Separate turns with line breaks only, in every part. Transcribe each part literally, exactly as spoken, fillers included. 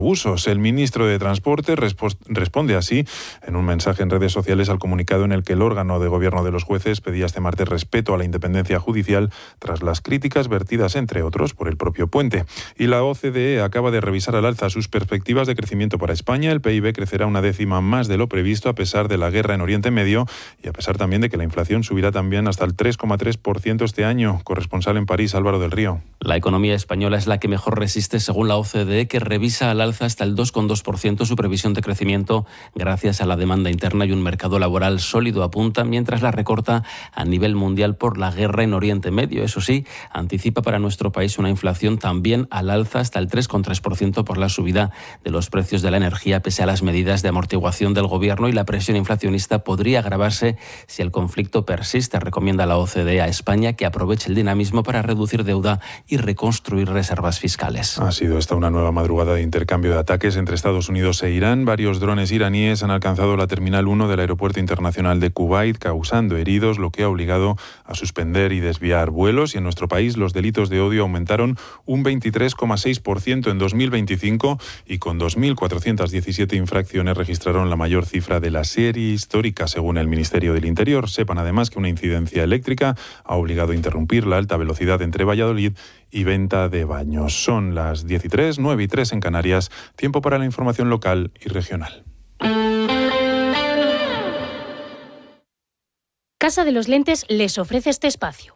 usos. El ministro de Transporte resp- responde así en un mensaje en redes sociales al comunicado en el que el órgano de gobierno de los jueces pedía este martes respeto a la independencia judicial tras las críticas vertidas, entre otros, por el propio Puente. Y la O C D E acaba de revisar al alza sus perspectivas de crecimiento para España. El P I B crecerá una décima más de lo previsto a pesar de la guerra en Oriente Medio y a pesar también de que la inflación subirá también hasta el tres coma tres por ciento este año. Corresponsal en París, Álvaro del Río.
La economía española es la que mejor resiste según la O C D E, que revisa al alza hasta el dos coma dos por ciento su previsión de crecimiento gracias a la demanda interna y un mercado laboral sólido, apunta, mientras la recorta a nivel mundial por la guerra en Oriente Medio. Eso sí, anticipa para nuestro país una inflación también al alza hasta el tres coma tres por ciento por la subida de los precios de la energía, pese a las medidas de amortiguación del gobierno, y la presión inflacionista podría agravarse si el conflicto persiste. Recomienda la O C D E a España que aproveche el dinamismo para reducir deuda y reconstruir reservas fiscales.
Ha sido esta una nueva madrugada de intercambio de ataques entre Estados Unidos e Irán. Varios drones iraníes han alcanzado la Terminal uno del Aeropuerto Internacional de Kuwait, causando heridos, lo que ha obligado a suspender y desviar vuelos. Y en nuestro país los delitos de odio aumentaron un veintitrés coma seis por ciento en dos mil veinticinco y con dos mil cuatrocientas diecisiete infracciones registraron la mayor cifra de la serie histórica, según el Ministerio del Interior. Sepan además que una incidencia eléctrica ha obligado a interrumpir la alta velocidad entre Valladolid y Venta de Baños. Son las diez y tres, nueve y tres en Canarias. Tiempo para la información local y regional.
Casa de los Lentes les ofrece este espacio.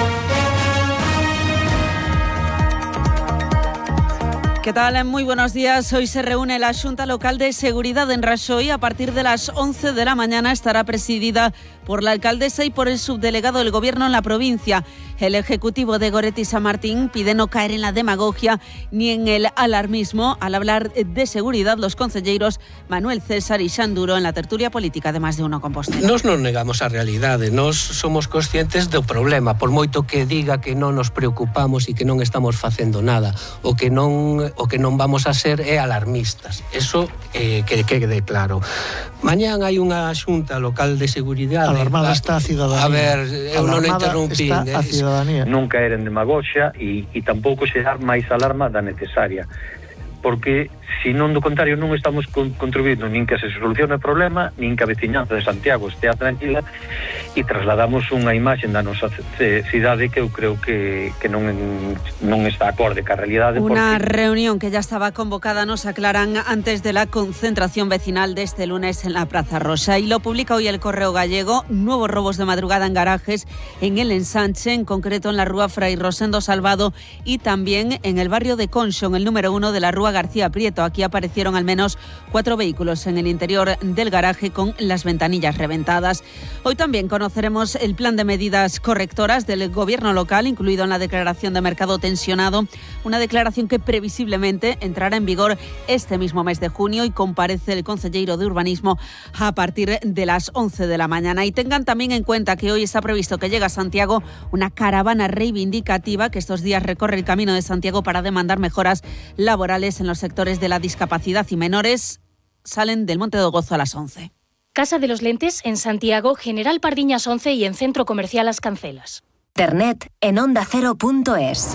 ¿Qué tal? Muy buenos días. Hoy se reúne la Xunta Local de Seguridad en Raxoi. A partir de las once de la mañana estará presidida por la alcaldesa y por el subdelegado del Gobierno en la provincia. El ejecutivo de Goretti San Martín pide no caer en la demagogia ni en el alarmismo al hablar de seguridad. Los concelleiros Manuel César y Xanduro en la tertulia política de Más de Uno Compostela.
Nos non negamos a realidade, nos somos conscientes do problema, por moito que diga que non nos preocupamos e que non estamos facendo nada, o que non o que non vamos a ser é alarmistas. Eso eh, que quede claro. Mañán hai unha Xunta Local de Seguridade.
Alarmada está a cidadanía.
A ver, eu non interrumpín.
Está a cidadanía.
Non caer en demagoxia e, e tampouco xerar máis alarma da necesaria. Porque, se non do contrario, non estamos con, contribuindo nin que se solucione o problema, nin que a veciñanza de Santiago estea tranquila, e trasladamos unha imaxe da nosa cidade que eu creo que, que non, non está acorde ca realidade.
Una
porque...
reunión que ya estaba convocada, nos aclaran, antes de la concentración vecinal de este lunes en la Plaza Rosa. Y lo publica hoy el Correo Gallego: nuevos robos de madrugada en garajes en el Ensanche, en concreto en la Rúa Fray Rosendo Salvado y también en el barrio de Conxo, en el número uno de la Rúa García Prieto. Aquí aparecieron al menos cuatro vehículos en el interior del garaje con las ventanillas reventadas. Hoy también conoceremos el plan de medidas correctoras del gobierno local, incluido en la declaración de mercado tensionado, una declaración que previsiblemente entrará en vigor este mismo mes de junio, y comparece el concelleiro de Urbanismo a partir de las once de la mañana. Y tengan también en cuenta que hoy está previsto que llegue a Santiago una caravana reivindicativa que estos días recorre el Camino de Santiago para demandar mejoras laborales en los sectores de la discapacidad y menores. Salen del Monte do Gozo a las once.
Casa de los Lentes en Santiago, General Pardiñas once y en Centro Comercial Las Cancelas.
Internet en onda cero punto es.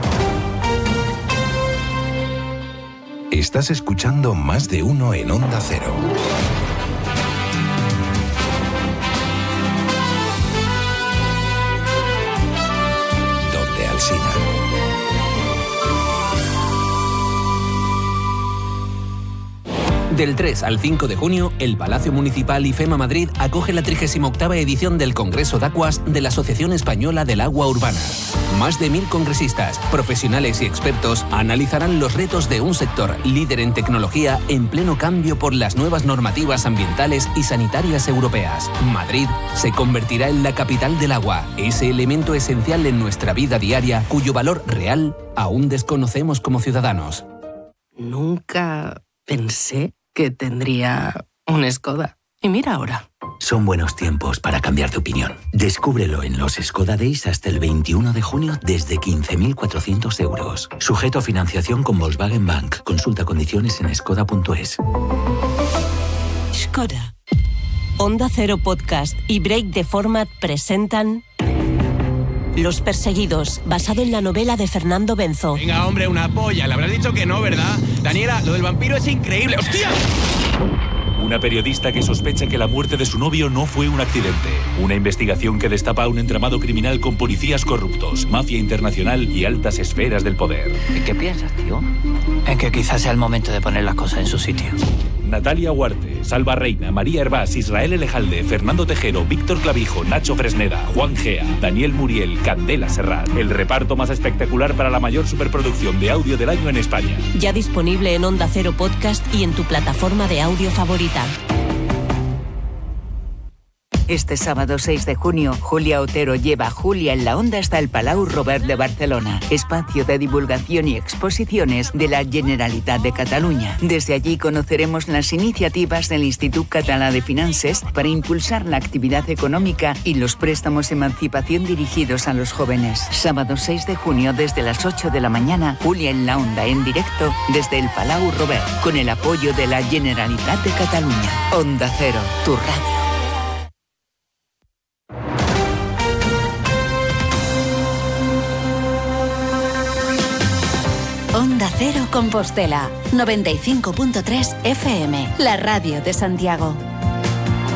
Estás escuchando Más de Uno en Onda Cero. Donde Alsina.
Del tres al cinco de junio, el Palacio Municipal y FEMA Madrid acoge la trigésima octava edición del Congreso de Aguas de la Asociación Española del Agua Urbana. Más de mil congresistas, profesionales y expertos analizarán los retos de un sector líder en tecnología en pleno cambio por las nuevas normativas ambientales y sanitarias europeas. Madrid se convertirá en la capital del agua, ese elemento esencial en nuestra vida diaria cuyo valor real aún desconocemos como ciudadanos.
Nunca pensé que tendría un Skoda. Y mira ahora.
Son buenos tiempos para cambiar de opinión. Descúbrelo en los Skoda Days hasta el veintiuno de junio desde quince mil cuatrocientos euros. Sujeto a financiación con Volkswagen Bank. Consulta condiciones en skoda punto es.
Skoda. Onda Cero Podcast y Break the Format presentan
Los perseguidos, basado en la novela de Fernando Benzo.
Venga, hombre, una polla. Le habrás dicho que no, ¿verdad? Daniela, lo del vampiro es increíble. ¡Hostia!
Una periodista que sospecha que la muerte de su novio no fue un accidente. Una investigación que destapa un entramado criminal con policías corruptos, mafia internacional y altas esferas del poder.
¿Y qué piensas, tío? En que quizás sea el momento de poner las cosas en su sitio.
Natalia Huarte, Salva Reina, María Hervás, Israel Elejalde, Fernando Tejero, Víctor Clavijo, Nacho Fresneda, Juan Gea, Daniel Muriel, Candela Serrat. El reparto más espectacular para la mayor superproducción de audio del año en España.
Ya disponible en Onda Cero Podcast y en tu plataforma de audio favorita.
Este sábado seis de junio, Julia Otero lleva a Julia en la Onda hasta el Palau Robert de Barcelona, espacio de divulgación y exposiciones de la Generalitat de Cataluña. Desde allí conoceremos las iniciativas del Institut Català de Finances para impulsar la actividad económica y los préstamos emancipación dirigidos a los jóvenes. Sábado seis de junio desde las ocho de la mañana, Julia en la Onda en directo desde el Palau Robert, con el apoyo de la Generalitat de Cataluña. Onda Cero, tu radio.
Onda Cero Compostela, noventa y cinco punto tres F M, la radio de Santiago.